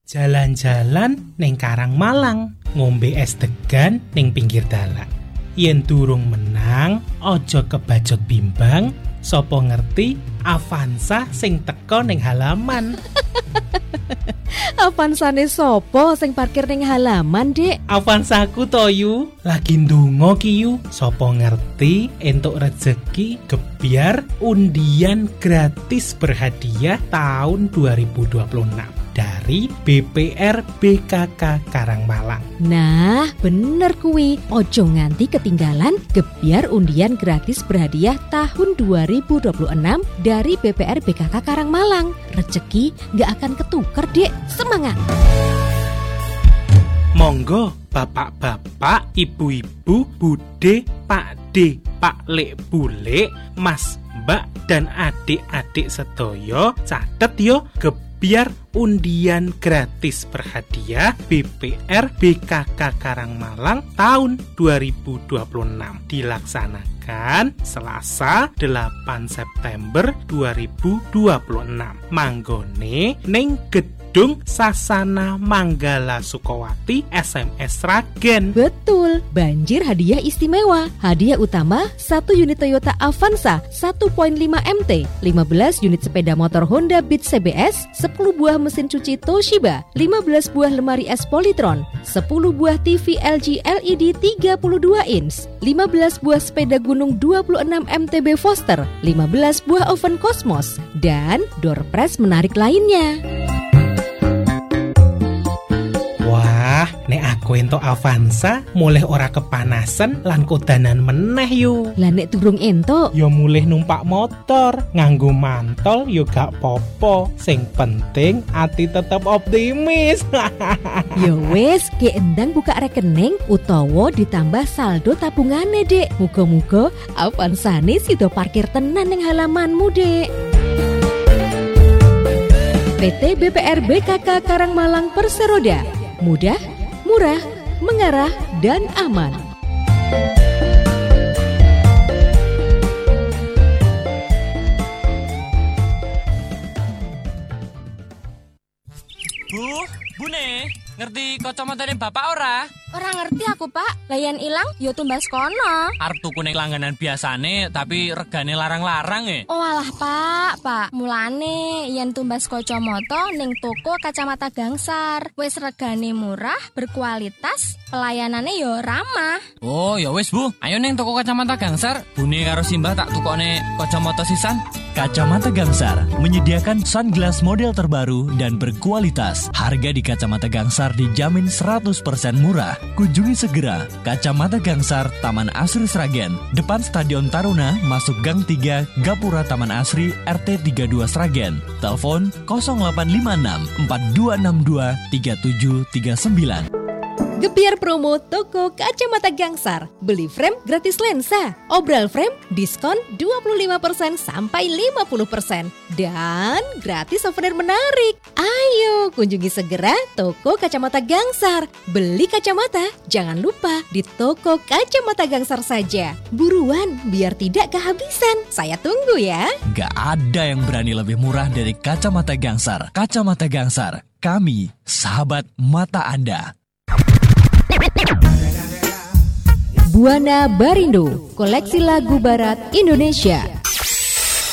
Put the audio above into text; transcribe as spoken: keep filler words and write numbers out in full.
Jalan-jalan ning Karang Malang, ngombe es degan ning pinggir dalan. Yen durung menang, ojo kebajot bimbang, sopo ngerti Avanza sing teko ning halaman. Avansane sopo sing parkir ning halaman, Dik? Avanzaku to yu, lagi ndonga ki yu. Sopo ngerti entuk rezeki gebyar undian gratis berhadiah tahun dua ribu dua puluh enam dari B P R B K K Karang Malang. Nah, bener kuwi. Ojo nganti ketinggalan gebyar undian gratis berhadiah tahun dua ribu dua puluh enam dari B P R B K K Karang Malang. Rezeki nggak akan ketuker, Dek. Semangat! Monggo bapak-bapak, ibu-ibu, bude, pakde, paklek, bule, mas, mbak, dan adik-adik sedoyo, catet yo gebyar undian gratis berhadiah B P R B K K Karang Malang tahun dua ribu dua puluh enam dilaksanakan Selasa delapan September dua ribu dua puluh enam. Manggone ning Gedung Sasana Manggala Sukowati S M S Sragen. Betul, banjir hadiah istimewa. Hadiah utama satu unit Toyota Avanza satu koma lima M T, lima belas unit sepeda motor Honda Beat C B S, sepuluh buah mesin cuci Toshiba, lima belas buah lemari es Polytron, sepuluh buah T V L G L E D tiga puluh dua inch, lima belas buah sepeda gunung dua puluh enam M T B Foster, lima belas buah oven Cosmos, dan door prize menarik lainnya. Wah, nek aku entuk Avanza, mulih ora kepanasan lan kodanan meneh yu. Lah nek durung entuk, Ya mulih numpak motor, nganggo mantol yo gak popo. Sing penting ati tetep optimis. ya wis, ge endang buka rekening utawa ditambah saldo tabungane, Dek. Muga-muga Avanzane sido parkir tenan ning halamanmu, Dek. P T B P R B K K Karang Malang Perseroda. Mudah, murah, mengarah, dan aman. Bu, Bune, ngerti kacamatane bapak ora? Ora ngerti aku, Pak. Layan ilang yo tumbas kono. Arep tuku ning langganan biasane tapi regane larang-larang e. Oh alah, Pak, Pak. Mulane yen tumbas kacamata ning toko Kacamata Gangsar. Wis regane murah, berkualitas, pelayanane yo ramah. Oh, ya wis, Bu. Ayo ning toko Kacamata Gangsar, Bune karo Simbah tak tukone kacamata sisan. Kacamata Gangsar menyediakan sunglass model terbaru dan berkualitas. Harga di Kacamata Gangsar dijamin seratus persen murah. Kunjungi segera Kacamata Gangsar, Taman Asri Sragen, depan Stadion Taruna, masuk Gang tiga, Gapura Taman Asri, R T tiga puluh dua Sragen. Telepon nol delapan lima enam empat dua enam dua tiga tujuh tiga sembilan. Gebyar promo toko Kacamata Gangsar. Beli frame gratis lensa. Obral frame diskon dua puluh lima persen sampai lima puluh persen. Dan gratis souvenir menarik. Ayo kunjungi segera toko Kacamata Gangsar. Beli kacamata jangan lupa di toko Kacamata Gangsar saja. Buruan biar tidak kehabisan. Saya tunggu ya. Gak ada yang berani lebih murah dari Kacamata Gangsar. Kacamata Gangsar, kami sahabat mata Anda. Buana Barindo, koleksi lagu barat Indonesia.